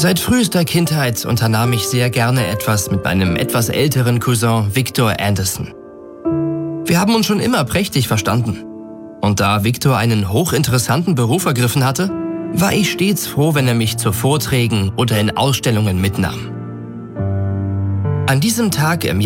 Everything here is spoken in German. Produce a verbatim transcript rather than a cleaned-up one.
Seit frühester Kindheit unternahm ich sehr gerne etwas mit meinem etwas älteren Cousin Victor Anderson. Wir haben uns schon immer prächtig verstanden. Und da Victor einen hochinteressanten Beruf ergriffen hatte, war ich stets froh, wenn er mich zu Vorträgen oder in Ausstellungen mitnahm. An diesem Tag im